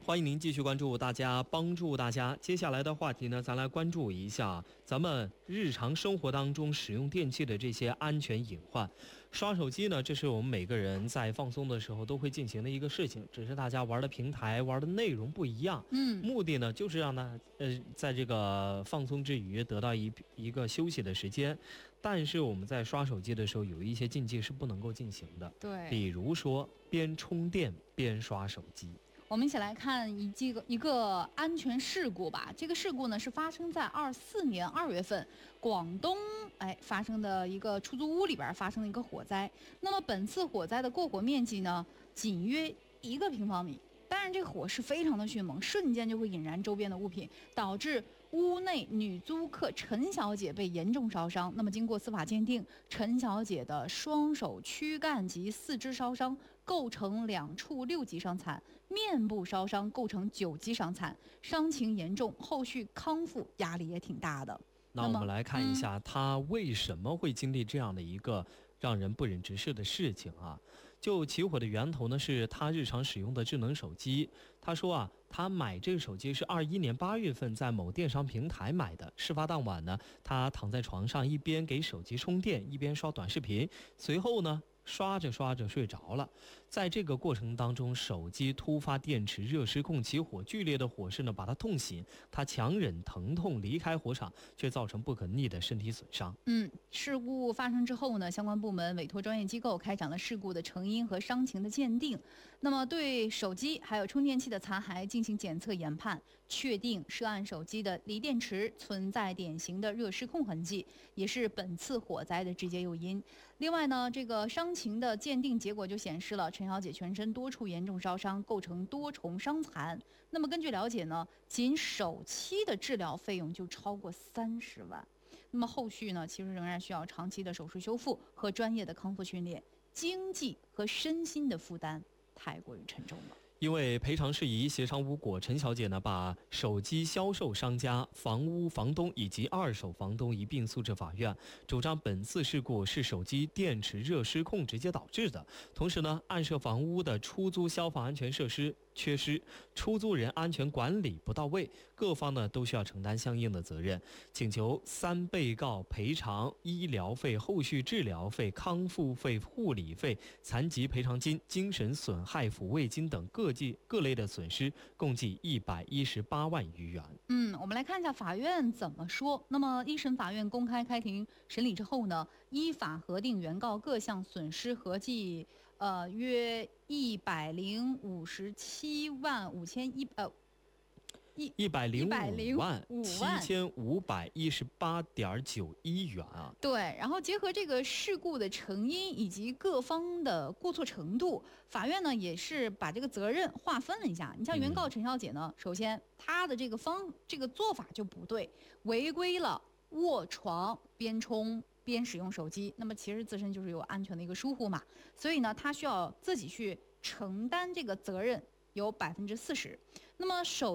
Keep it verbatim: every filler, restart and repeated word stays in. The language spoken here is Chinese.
欢迎您继续关注大家，帮助大家。接下来的话题呢，咱来关注一下咱们日常生活当中使用电器的这些安全隐患。刷手机呢，这是我们每个人在放松的时候都会进行的一个事情，只是大家玩的平台、玩的内容不一样。 嗯， 目的呢，就是让呢，呃，在这个放松之余得到一一个休息的时间。但是我们在刷手机的时候，有一些禁忌是不能够进行的。 对， 比如说边充电边刷手机。 我们一起来看一这个一个安全事故吧。这个事故呢是发生在二四年二月份，广东哎发生的一个出租屋里边发生的一个火灾。那么本次火灾的过火面积呢，仅约一个平方米。当然，这个火势非常的迅猛，瞬间就会引燃周边的物品，导致屋内女租客陈小姐被严重烧伤。那么，经过司法鉴定，陈小姐的双手、躯干及四肢烧伤构成两处六级伤残，面部烧伤构成九级伤残，伤情严重，后续康复压力也挺大的。 那我们来看一下，她为什么会经历这样的一个让人不忍直视的事情啊？就起火的源头呢，是他日常使用的智能手机。他说啊，他买这个手机是二一年八月份在某电商平台买的。事发当晚呢，他躺在床上，一边给手机充电，一边刷短视频。随后呢，刷着刷着睡着了。在这个过程当中，手机突发电池热失控起火，剧烈的火势呢把他痛醒，他强忍疼痛离开火场，却造成不可逆的身体损伤。 嗯，事故发生之后呢，相关部门委托专业机构开展了事故的成因和伤情的鉴定。那么对手机还有充电器的残骸进行检测研判，确定涉案手机的锂电池存在典型的热失控痕迹，也是本次火灾的直接诱因。另外呢，这个伤情的鉴定结果就显示了陈小姐全身多处严重烧伤，构成多重伤残。那么根据了解呢，仅首期的治疗费用就超过三十万。那么后续呢，其实仍然需要长期的手术修复和专业的康复训练，经济和身心的负担太过于沉重了。 因为赔偿事宜协商无果，陈小姐呢把手机销售商家、房屋房东以及二手房东一并诉至法院，主张本次事故是手机电池热失控直接导致的。同时呢，案涉房屋的出租消防安全设施缺失，出租人安全管理不到位，各方呢都需要承担相应的责任，请求三被告赔偿医疗费、后续治疗费、康复费、护理费、残疾赔偿金、精神损害抚慰金等各计各类的损失，共计一百一十八万余元。 嗯，我们来看一下法院怎么说。那么一审法院公开开庭审理之后呢，依法核定原告各项损失合计呃约一百零五十七万五千一呃一一百零五万七千五百一十八点九一元啊！ 对，然后结合这个事故的成因以及各方的过错程度，法院呢也是把这个责任划分了一下。你像原告陈小姐呢，嗯、首先她的这个方这个做法就不对，违规了卧床边充边使用手机，那么其实自身就是有安全的一个疏忽嘛，所以呢，她需要自己去承担这个责任，有百分之四十。那么手